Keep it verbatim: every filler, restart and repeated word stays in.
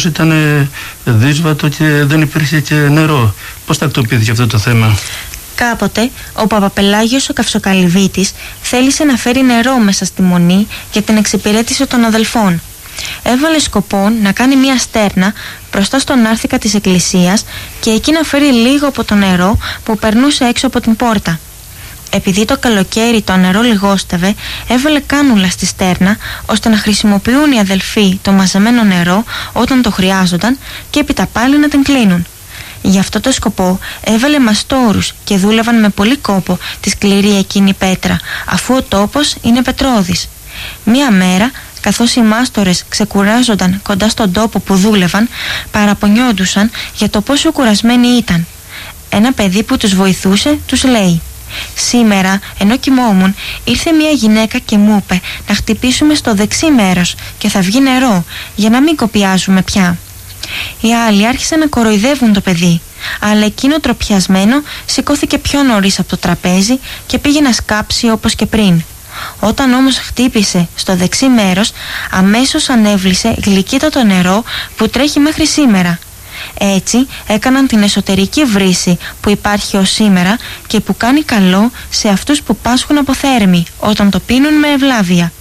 ήταν δύσβατο και δεν υπήρχε και νερό. Πώς τακτοποιήθηκε αυτό το θέμα? Κάποτε ο Παπαπελάγιος ο Καυσοκαλυβίτης θέλησε να φέρει νερό μέσα στη Μονή για την εξυπηρέτηση των αδελφών. Έβαλε σκοπό να κάνει μια στέρνα μπροστά στον άρθικα της εκκλησίας και εκεί να φέρει λίγο από το νερό που περνούσε έξω από την πόρτα. Επειδή το καλοκαίρι το νερό λιγόστευε, έβαλε κάνουλα στη στέρνα ώστε να χρησιμοποιούν οι αδελφοί το μαζεμένο νερό όταν το χρειάζονταν και έπειτα πάλι να την κλείνουν. Γι' αυτό το σκοπό έβαλε μαστόρους και δούλευαν με πολύ κόπο τη σκληρή εκείνη πέτρα, αφού ο τόπος είναι πετρώδης. Μία μέρα, καθώς οι μάστορες ξεκουράζονταν κοντά στον τόπο που δούλευαν, παραπονιόντουσαν για το πόσο κουρασμένοι ήταν. Ένα παιδί που τους βοηθούσε τους λέει: «Σήμερα, ενώ κοιμόμουν, ήρθε μια γυναίκα και μου είπε να χτυπήσουμε στο δεξί μέρος και θα βγει νερό, για να μην κοπιάζουμε πια». Οι άλλοι άρχισαν να κοροϊδεύουν το παιδί, αλλά εκείνο τροπιασμένο σηκώθηκε πιο νωρίς από το τραπέζι και πήγε να σκάψει όπως και πριν. Όταν όμως χτύπησε στο δεξί μέρος, αμέσως ανέβλησε γλυκύτατο νερό που τρέχει μέχρι σήμερα. Έτσι έκαναν την εσωτερική βρύση που υπάρχει ως σήμερα και που κάνει καλό σε αυτούς που πάσχουν από θέρμη όταν το πίνουν με ευλάβεια.